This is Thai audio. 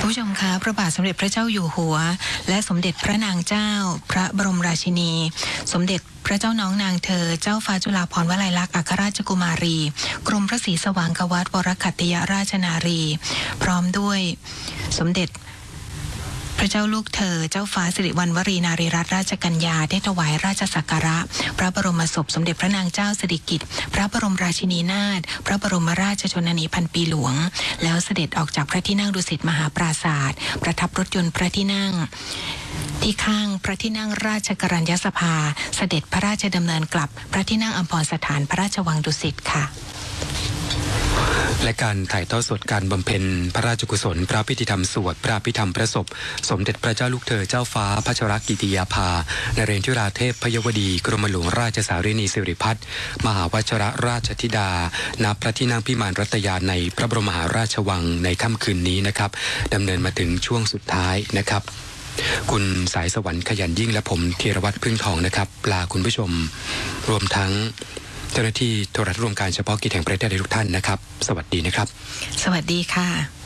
คุณผู้ชมคะพระบาทสมเด็จพระเจ้าอยู่หัวและสมเด็จพระนางเจ้าพระบรมราชินีสมเด็จพระเจ้าน้องนางเธอเจ้าฟ้าจุฬาภรณ์วลัยลักษณ์อัครราชกุมารีกรมพระศรีสว่างควัตวรคัตติยราชนารีพร้อมด้วยสมเด็จพระเจ้าลูกเธอเจ้าฟ้าสิริวัณวรีนารีรัตนราชกัญญาได้ถวายราชสักการะพระบรมศพสมเด็จพระนางเจ้าสิริกิติ์พระบรมราชินีนาถพระบรมราชชนนีพันปีหลวงแล้วเสด็จออกจากพระที่นั่งดุสิตมหาปราสาทประทับรถยนต์พระที่นั่งที่ข้างพระที่นั่งราชกัญญสภาเสด็จพระราชดำเนินกลับพระที่นั่งอัมพรสถานพระราชวังดุสิตค่ะและการถ่ายทอดสดการบำเพ็ญพระราชกุศลพระพิธีธรรมสวดพระพิธรรมพระศพสมเด็จพระเจ้าลูกเธอเจ้าฟ้าพัชรกิติยาภานเรนทิราเทพพยวดีกรมหลวงราชสารินีสิริพัฒน์มหาวชิรราชธิดาณพระที่นั่งพิมานรัตยาในพระบรมมหาราชวังในค่ำคืนนี้นะครับดำเนินมาถึงช่วงสุดท้ายนะครับคุณสายสวรรค์ขยันยิ่งและผมธีรวัตรพึ่งทองนะครับลาคุณผู้ชมรวมทั้งเจ้าหน้าที่โทรทัศน์รวมการเฉพาะกิจแห่งประเทศไทยทุกท่านนะครับสวัสดีนะครับสวัสดีค่ะ